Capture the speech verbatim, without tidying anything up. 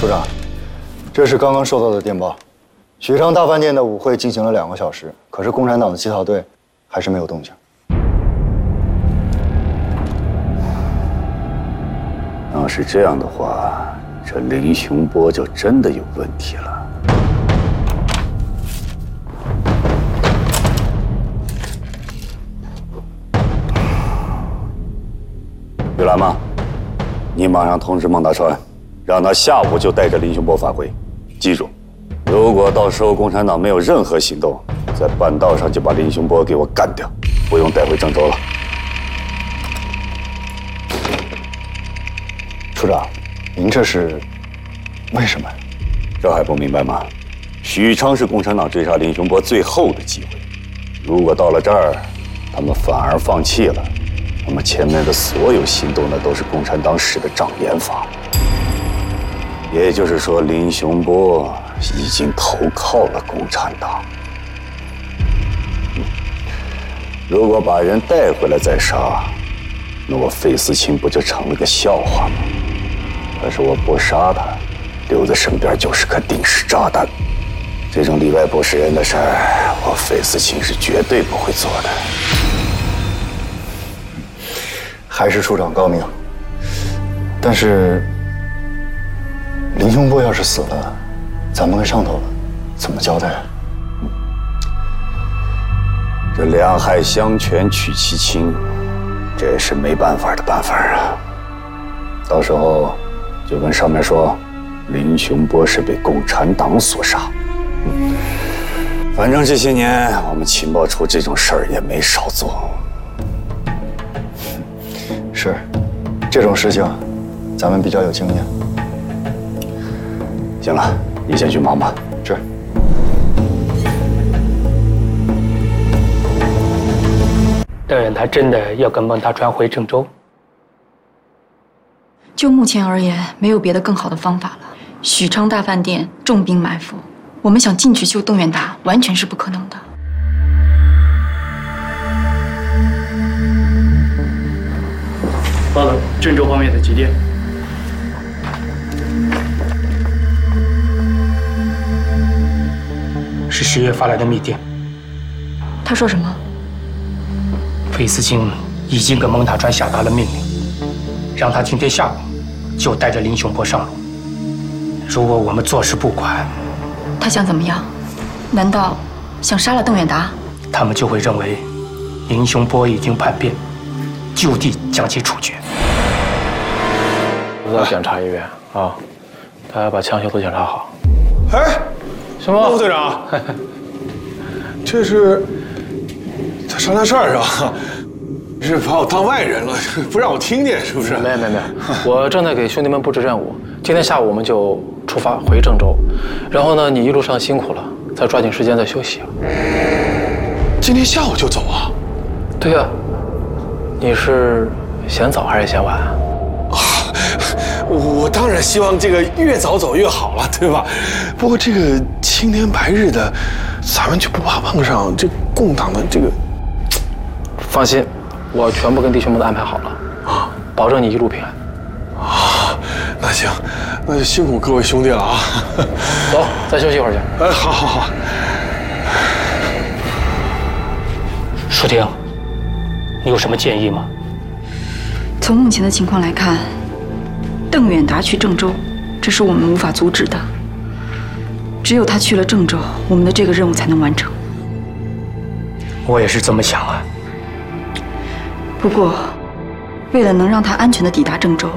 处长，这是刚刚收到的电报，许昌大饭店的舞会进行了两个小时，可是共产党的乞讨队还是没有动静。 要是这样的话，这林雄波就真的有问题了。玉兰妈，你马上通知孟大川，让他下午就带着林雄波返回。记住，如果到时候共产党没有任何行动，在半道上就把林雄波给我干掉，不用带回郑州了。 处长，您这是为什么呀？ 这还不明白吗？许昌是共产党追杀林雄波最后的机会，如果到了这儿，他们反而放弃了，那么前面的所有行动呢，都是共产党使的障眼法。也就是说，林雄波已经投靠了共产党。如果把人带回来再杀，那我费思清不就成了个笑话吗？可是我不杀他，留在身边就是颗定时炸弹。这种里外不是人的事儿，我费思清是绝对不会做的。 还是处长高明。但是林雄波要是死了，咱们跟上头怎么交代啊？ 这两害相权取其轻，这也是没办法的办法啊。到时候就跟上面说，林雄波是被共产党所杀。嗯，反正这些年我们情报处这种事儿也没少做。 是，这种事情咱们比较有经验。 行了，你先去忙吧。 是。 邓远他真的要跟孟大川回郑州？ 就目前而言，没有别的更好的方法了。许昌大饭店重兵埋伏，我们想进去救邓远达，完全是不可能的。 报告郑州方面的急电。是十月发来的密电。 他说什么？ 费思清已经给孟大川下达了命令，让他今天下午就带着林雄波上路。如果我们坐视不管， 他想怎么样？难道想杀了邓远达？ 他们就会认为林雄波已经叛变，就地将其处决。 我再检查一遍啊，大家把枪械都检查好。 哎， 什么？ 陆队长，这是他商量事儿是吧？是把我当外人了，不让我听见是不是？ 没没没，我正在给兄弟们布置任务。今天下午我们就出发回郑州，然后呢，你一路上辛苦了，再抓紧时间再休息。 今天下午就走啊？ 对呀、啊，你是嫌早还是嫌晚啊？ 啊，我当然希望这个越早走越好了，对吧？不过这个青天白日的，咱们就不怕碰上这共党的这个？ 放心，我全部跟弟兄们都安排好了啊，保证你一路平安。 啊，那行，那就辛苦各位兄弟了啊！ 走，再休息一会儿去。 哎，好好好。 舒婷，你有什么建议吗？ 从目前的情况来看，邓远达去郑州，这是我们无法阻止的。只有他去了郑州，我们的这个任务才能完成。 我也是这么想啊。 不过，为了能让他安全地抵达郑州，